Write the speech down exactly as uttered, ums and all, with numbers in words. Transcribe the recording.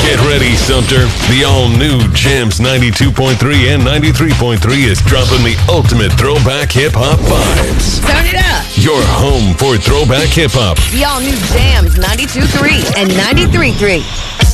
Get ready, Sumter. The all-new Jams ninety-two point three and ninety-three point three is dropping the ultimate throwback hip-hop vibes. Turn it up. Your home for throwback hip-hop. The all-new Jams ninety-two point three and ninety-three point three.